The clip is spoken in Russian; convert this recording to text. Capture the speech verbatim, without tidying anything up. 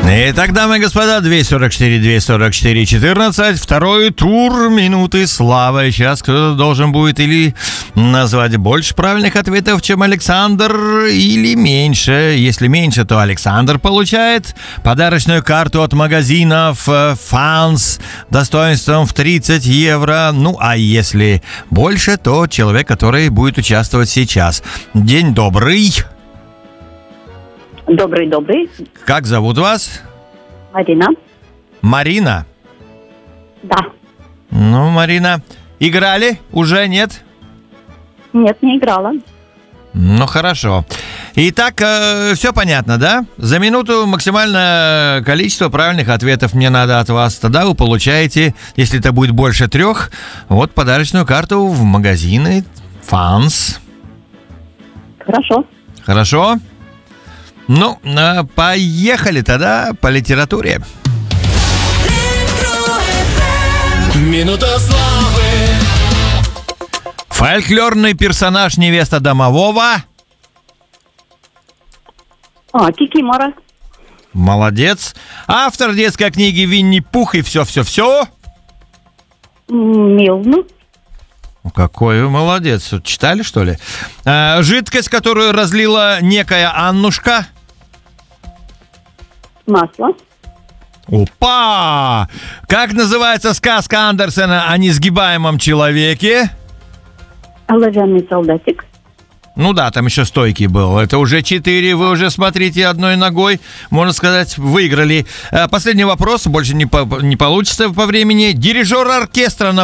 Итак, дамы и господа, двести сорок четыре, двести сорок четыре, четырнадцать. Второй тур минуты славы. Сейчас кто-то должен будет или назвать больше правильных ответов, чем Александр, или меньше. Если меньше, то Александр получает подарочную карту от магазинов Фанс достоинством в тридцать евро. Ну, а если больше, то человек, который будет участвовать сейчас. День добрый. Добрый-добрый. Как зовут вас? Марина. Марина? Да. Ну, Марина, играли? Уже нет? Нет, не играла. Ну, хорошо. Итак, э, все понятно, да? За минуту максимальное количество правильных ответов мне надо от вас. Тогда вы получаете, если это будет больше трех, вот подарочную карту в магазины Фанс. Хорошо. Хорошо? Ну, э, поехали тогда по литературе. Минута славы. Фольклорный персонаж невеста домового. А, Кикимора. Молодец. Автор детской книги «Винни-Пух» и все-все-все. Милну. Какой вы молодец. Читали, что ли? А, жидкость, которую разлила некая Аннушка. Масло. Опа! Как называется сказка Андерсена о несгибаемом человеке? Оловянный солдатик. Ну да, там еще стойкий был. Это уже четыре. Вы уже смотрите одной ногой. Можно сказать, выиграли. А, последний вопрос. Больше не, по- не получится по времени. Дирижер оркестра на